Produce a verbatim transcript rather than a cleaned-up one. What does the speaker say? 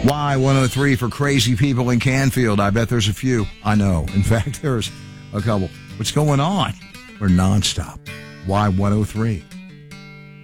Y one oh three for crazy people in Canfield. I bet there's a few. I know. In fact, there's a couple. What's going on? We're nonstop. Y one oh three.